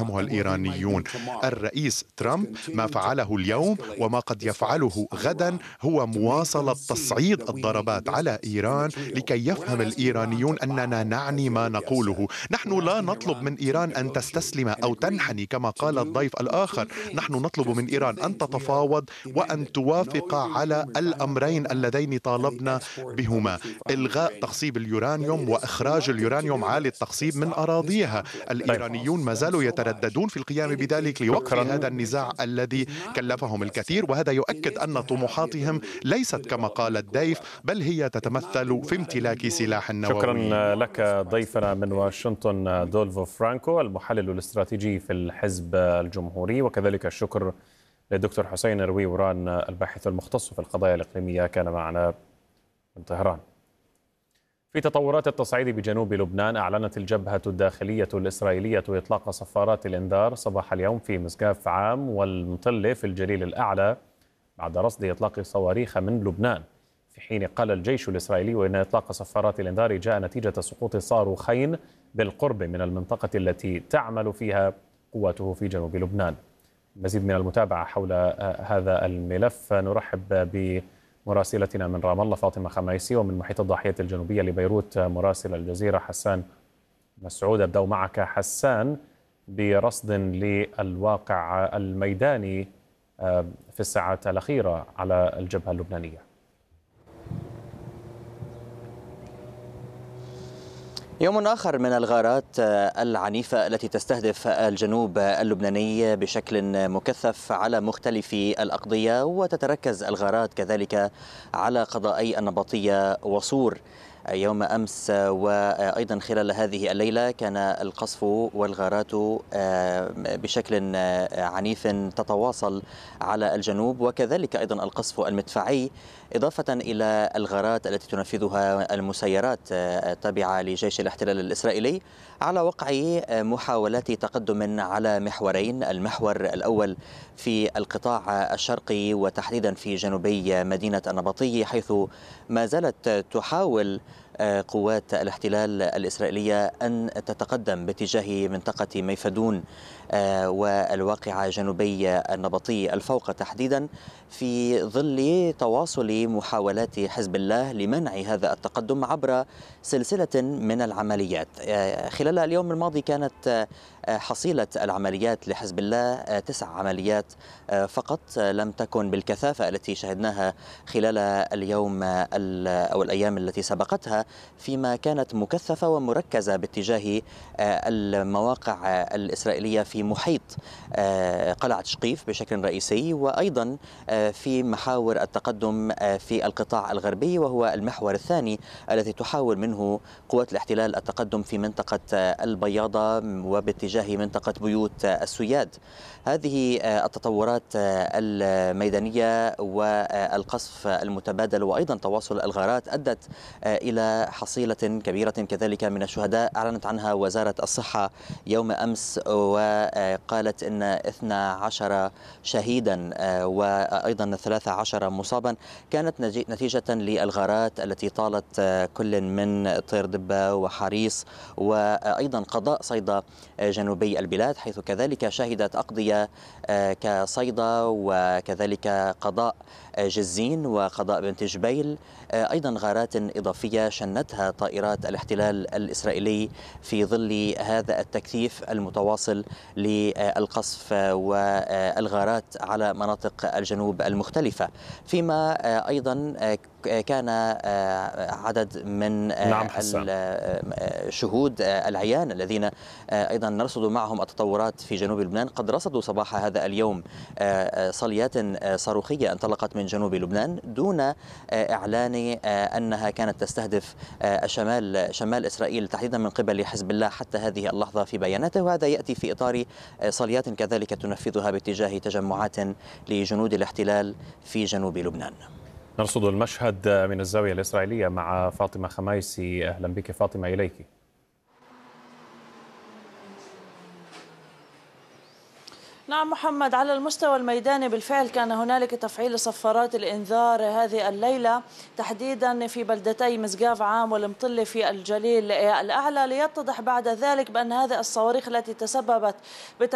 يفهمها الإيرانيون. الرئيس ترامب ما فعله اليوم وما قد يفعله غدا هو مواصلة تصعيد الضربات على إيران لكي يفهم الإيرانيون أننا نعني ما نقوله. نحن لا نطلب من إيران أن تستسلم أو تنحني كما قال الضيف الآخر، نحن نطلب من إيران أن تتفاوض وأن توافق على الأمرين اللذين طالبنا بهما: إلغاء تخصيب اليورانيوم وإخراج اليورانيوم عالي التخصيب من أراضيها. طيب، الإيرانيون ما زالوا يترددون في القيام بذلك لوقف شكرا. هذا النزاع الذي كلفهم الكثير، وهذا يؤكد أن طموحاتهم ليست كما قال الضيف، بل هي تتمثل في امتلاك سلاح شكرا نووي. لك ضيفنا من واشنطن دولفو فرانكو، المحلل الاستراتيجي في الحزب الجمهوري، وكذلك الشكر للدكتور حسين روي وران الباحث المختص في القضايا الإقليمية كان معنا من طهران. في تطورات التصعيد بجنوب لبنان، أعلنت الجبهة الداخلية الإسرائيلية إطلاق صفارات الإنذار صباح اليوم في مسقاف عام والمطلة في الجليل الأعلى بعد رصد إطلاق صواريخ من لبنان، في حين قال الجيش الإسرائيلي إن إطلاق صفارات الإنذار جاء نتيجة سقوط صاروخين بالقرب من المنطقة التي تعمل فيها قواته في جنوب لبنان. مزيد من المتابعة حول هذا الملف نرحب بمراسلتنا من رام الله فاطمة خميسي، ومن محيط الضاحية الجنوبية لبيروت مراسل الجزيرة حسان مسعود. أبدأ معك حسان برصد للواقع الميداني في الساعات الأخيرة على الجبهة اللبنانية. يوم آخر من الغارات العنيفة التي تستهدف الجنوب اللبناني بشكل مكثف على مختلف الأقضية، وتتركز الغارات كذلك على قضائي النبطية وصور. يوم أمس وأيضا خلال هذه الليلة كان القصف والغارات بشكل عنيف تتواصل على الجنوب، وكذلك أيضا القصف المدفعي، إضافة إلى الغارات التي تنفذها المسيرات التابعة لجيش الاحتلال الإسرائيلي على وقع محاولات تقدم على محورين: المحور الأول في القطاع الشرقي وتحديدا في جنوبي مدينة النبطي، حيث ما زالت تحاول قوات الاحتلال الإسرائيلية أن تتقدم باتجاه منطقة ميفدون والواقعة جنوبي النبطي الفوق تحديدا، في ظل تواصل محاولات حزب الله لمنع هذا التقدم عبر سلسلة من العمليات. خلال اليوم الماضي كانت حصيلة العمليات لحزب الله 9 عمليات فقط، لم تكن بالكثافة التي شهدناها خلال اليوم أو الأيام التي سبقتها، فيما كانت مكثفة ومركزة باتجاه المواقع الإسرائيلية في محيط قلعة شقيف بشكل رئيسي، وأيضا في محاور التقدم في القطاع الغربي، وهو المحور الثاني الذي تحاول منه قوات الاحتلال التقدم في منطقة البياضة وباتجاه منطقة بيوت السياد. هذه التطورات الميدانية والقصف المتبادل وأيضا تواصل الغارات أدت إلى حصيلة كبيرة كذلك من الشهداء أعلنت عنها وزارة الصحة يوم أمس، وقالت إن 12 شهيدا وأيضا 13 مصابا كانت نتيجة للغارات التي طالت كل من طير دبة وحريص، وأيضا قضاء صيدا جنوبي البلاد، حيث كذلك شهدت أقضية كصيدا وكذلك قضاء جزين وقضاء بنت جبيل أيضا غارات إضافية شنتها طائرات الاحتلال الإسرائيلي في ظل هذا التكثيف المتواصل للقصف والغارات على مناطق الجنوب المختلفة. فيما أيضا كان عدد من الشهود العيان الذين أيضا نرصد معهم التطورات في جنوب لبنان قد رصدوا صباح هذا اليوم صليات صاروخية انطلقت من جنوب لبنان دون إعلان أنها كانت تستهدف شمال إسرائيل تحديدا من قبل حزب الله حتى هذه اللحظة في بياناته، وهذا يأتي في إطار صليات كذلك تنفذها باتجاه تجمعات لجنود الاحتلال في جنوب لبنان. نرصد المشهد من الزاوية الإسرائيلية مع فاطمة خميسي. أهلا بك فاطمة، إليك. نعم محمد، على المستوى الميداني بالفعل كان هنالك تفعيل صفارات الإنذار هذه الليلة تحديدا في بلدتي مسقاف عام والمطلة في الجليل الأعلى، ليتضح بعد ذلك بأن هذه الصواريخ التي تسببت